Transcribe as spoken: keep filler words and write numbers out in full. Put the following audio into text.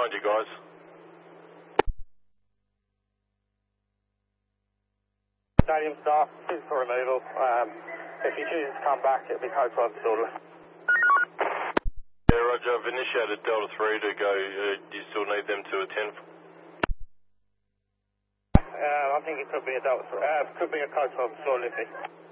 behind you guys. Stadium staff, physical removal. Um, if you choose to come back, it'll be code five Silver. Yeah, Roger, I've initiated Delta three to go. Uh, do you still need them to attend? Uh, I think it could be a Delta, uh, could be a code five Silver.